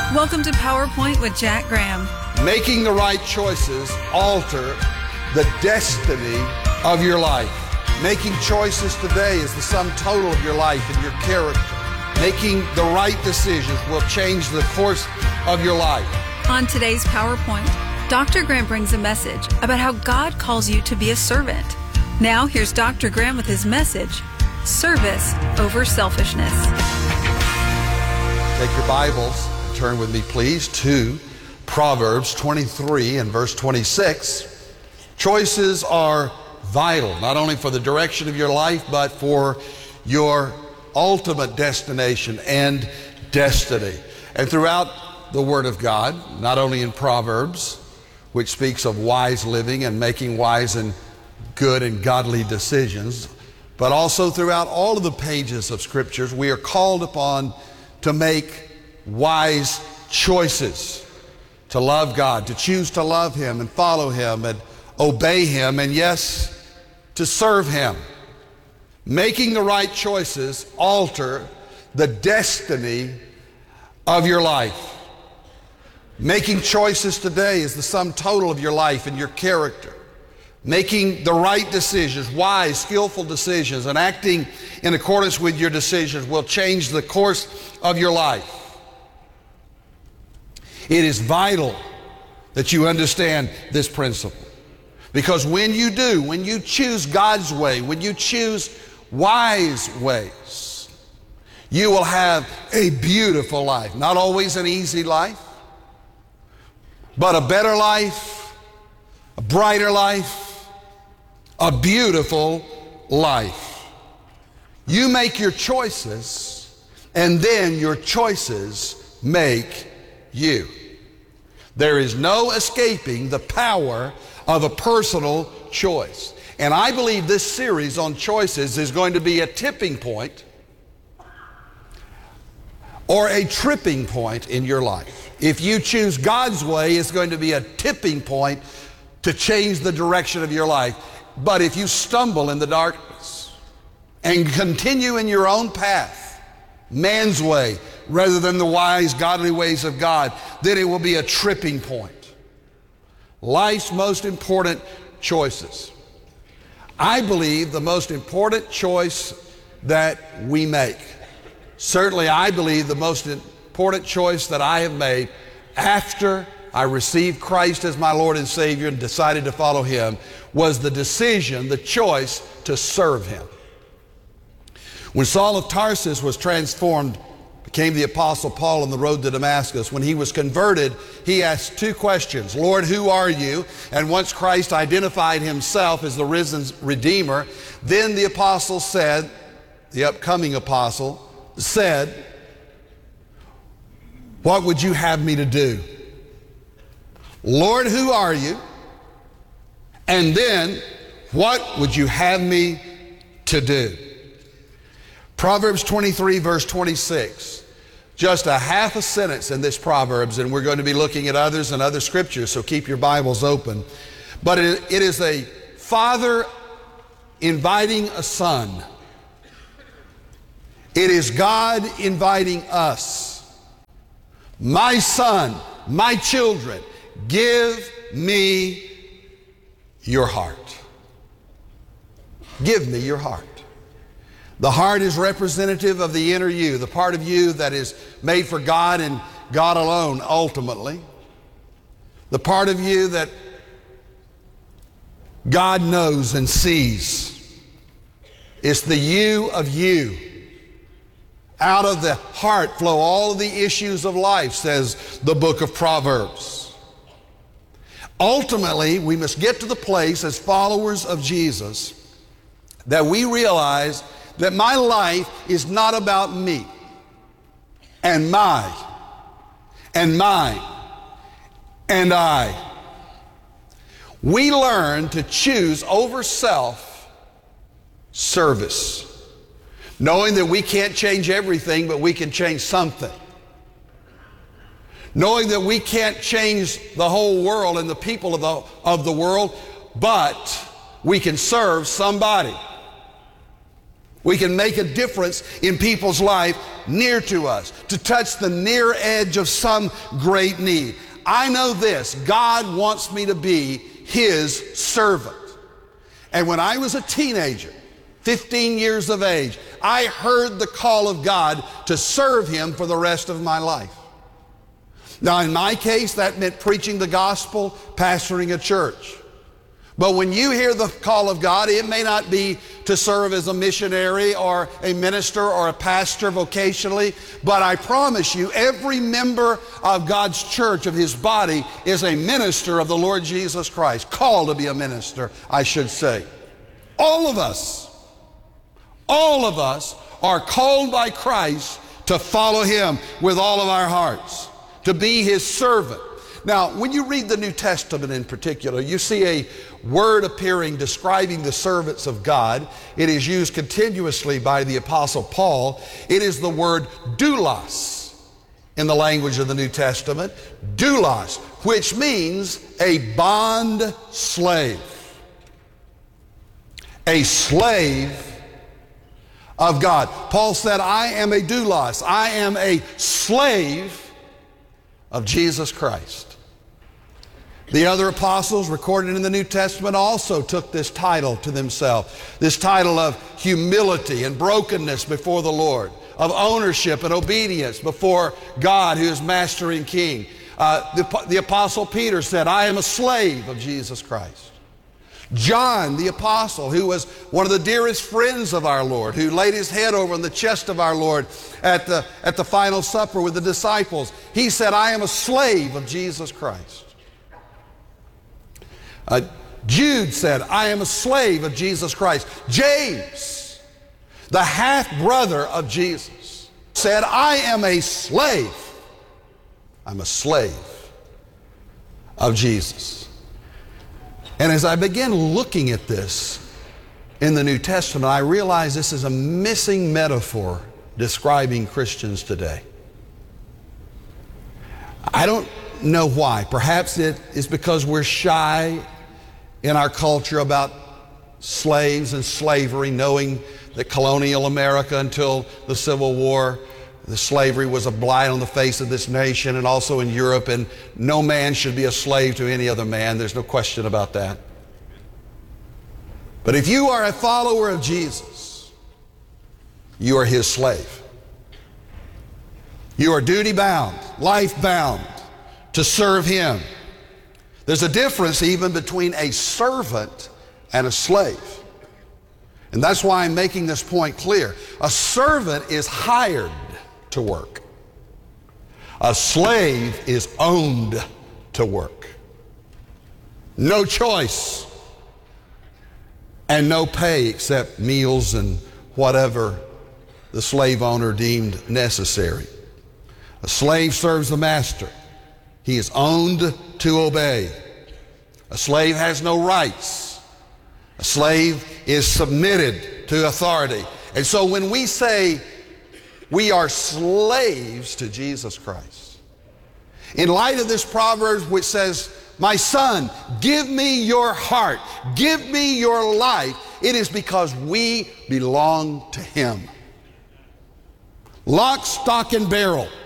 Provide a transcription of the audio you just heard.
Welcome to PowerPoint with Jack Graham. Making the right choices alter the destiny of your life. Making choices today is the sum total of your life and your character. Making the right decisions will change the course of your life. On today's PowerPoint, Dr. Graham brings a message about how God calls you to be a servant. Now here's Dr. Graham with his message, Service Over Selfishness. Take your Bibles, turn with me please to Proverbs 23 and verse 26. Choices are vital, not only for the direction of your life, but for your ultimate destination and destiny. And throughout the Word of God, not only in Proverbs, which speaks of wise living and making wise and good and godly decisions, but also throughout all of the pages of Scriptures, we are called upon to make wise choices, to love God, to choose to love Him and follow Him and obey Him, and yes, to serve Him. Making the right choices alter the destiny of your life. Making choices today is the sum total of your life and your character. Making the right decisions, wise, skillful decisions, and acting in accordance with your decisions will change the course of your life. It is vital that you understand this principle. Because when you do, when you choose God's way, when you choose wise ways, you will have a beautiful life. Not always an easy life, but a better life, a brighter life, a beautiful life. You make your choices, and then your choices make you. There is no escaping the power of a personal choice. And I believe this series on choices is going to be a tipping point or a tripping point in your life. If you choose God's way, it's going to be a tipping point to change the direction of your life. But if you stumble in the darkness and continue in your own path, man's way, rather than the wise, godly ways of God, then it will be a tripping point. Life's most important choices. I believe the most important choice that we make, certainly I believe the most important choice that I have made after I received Christ as my Lord and Savior and decided to follow Him, was the decision, the choice to serve Him. When Saul of Tarsus was transformed, became the Apostle Paul on the road to Damascus, when he was converted, he asked two questions. Lord, who are you? And once Christ identified Himself as the risen Redeemer, then the apostle said, the upcoming apostle said, what would you have me to do? Lord, who are you? And then, what would you have me to do? Proverbs 23, verse 26. Just a half a sentence in this Proverbs, and we're going to be looking at others and other scriptures, so keep your Bibles open. But it is a father inviting a son. It is God inviting us. My son, my children, give me your heart. Give me your heart. The heart is representative of the inner you, the part of you that is made for God and God alone, ultimately. The part of you that God knows and sees. It's the you of you. Out of the heart flow all of the issues of life, says the book of Proverbs. Ultimately, we must get to the place as followers of Jesus that we realize that my life is not about me and my and mine and I. We learn to choose over self service, knowing that we can't change everything, but we can change something. Knowing that we can't change the whole world and the people of the world, but we can serve somebody. We can make a difference in people's life near to us, to touch the near edge of some great need. I know this, God wants me to be His servant. And when I was a teenager, 15 years of age, I heard the call of God to serve Him for the rest of my life. Now, in my case, that meant preaching the gospel, pastoring a church. But when you hear the call of God, it may not be to serve as a missionary or a minister or a pastor vocationally, but I promise you, every member of God's church, of His body, is a minister of the Lord Jesus Christ, called to be a minister, I should say. All of us are called by Christ to follow Him with all of our hearts, to be His servant. Now, when you read the New Testament in particular, you see a word appearing describing the servants of God. It is used continuously by the Apostle Paul. It is the word doulos in the language of the New Testament. Doulos, which means a bond slave. A slave of God. Paul said, I am a doulos. I am a slave of Jesus Christ. The other apostles recorded in the New Testament also took this title to themselves, this title of humility and brokenness before the Lord, of ownership and obedience before God who is Master and King. The Apostle Peter said, I am a slave of Jesus Christ. John, the apostle, who was one of the dearest friends of our Lord, who laid his head over on the chest of our Lord at the final supper with the disciples, he said, I am a slave of Jesus Christ. Jude said, I am a slave of Jesus Christ. James, the half-brother of Jesus, said, I am a slave. I'm a slave of Jesus. And as I began looking at this in the New Testament, I realized this is a missing metaphor describing Christians today. I don't know why. Perhaps it is because we're shy in our culture about slaves and slavery, knowing that colonial America until the Civil War, the slavery was a blight on the face of this nation, and also in Europe, and no man should be a slave to any other man. There's no question about that. But if you are a follower of Jesus, you are His slave. You are duty-bound, life-bound to serve Him. There's a difference even between a servant and a slave. And that's why I'm making this point clear. A servant is hired to work. A slave is owned to work. No choice and no pay except meals and whatever the slave owner deemed necessary. A slave serves the master. He is owned to obey. A slave has no rights. A slave is submitted to authority. And so when we say we are slaves to Jesus Christ, in light of this proverb which says, my son, give me your heart, give me your life, it is because we belong to Him. Lock, stock, and barrel.